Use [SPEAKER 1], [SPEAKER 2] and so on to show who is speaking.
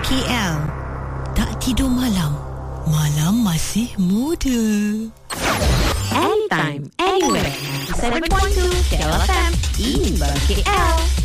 [SPEAKER 1] KL. Tak tidur malam, malam masih muda.
[SPEAKER 2] Anytime, anywhere. 7.2 KL FM. Ini baru KL.